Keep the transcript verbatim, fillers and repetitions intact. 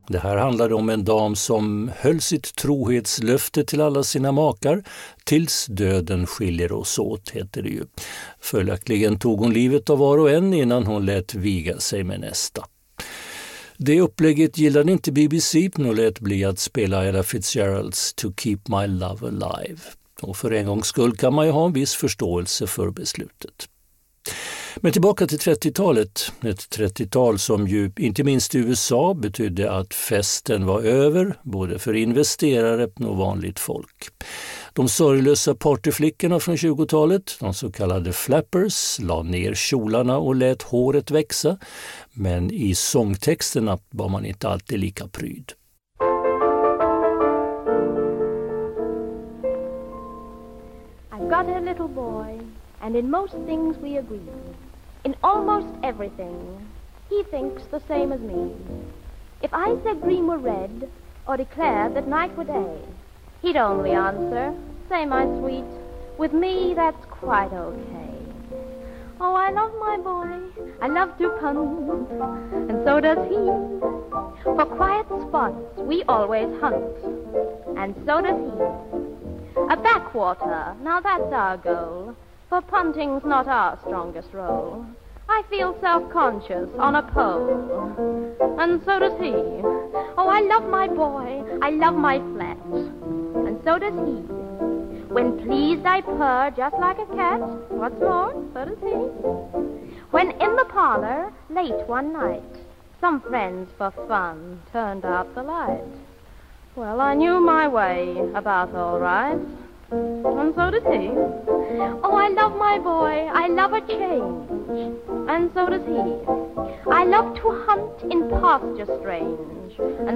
Det här handlade om en dam som höll sitt trohetslöfte till alla sina makar tills döden skiljer oss åt, heter det ju. Följaktligen tog hon livet av var och en innan hon lät viga sig med nästa. Det upplägget gillade inte B B C och lät bli att spela Ella Fitzgeralds To Keep My Love Alive. Och för en gångs skull kan man ju ha en viss förståelse för beslutet. Men tillbaka till trettiotalet, ett trettiotal som ju inte minst i U S A betydde att festen var över, både för investerare och vanligt folk. De sorglösa partyflickorna från tjugotalet, de så kallade flappers, la ner kjolarna och lät håret växa, men i sångtexterna var man inte alltid lika pryd. I've got a little boy, and in most things we agree. In almost everything, he thinks the same as me. If I said green were red, or declared that night were day, he'd only answer, say my sweet, with me that's quite okay. Oh, I love my boy, I love to punt, and so does he. For quiet spots we always hunt, and so does he. A backwater, now that's our goal, for punting's not our strongest role. I feel self-conscious on a pole, and so does he. Oh, I love my boy, I love my flat, and so does he. When pleased I purr just like a cat, what's more, so does he. When in the parlor, late one night, some friends for fun turned out the light. Well, I knew my way about all right, and so did he. Oh, I love my boy, I love a change, and so does he. I love to hunt in pasture strange, and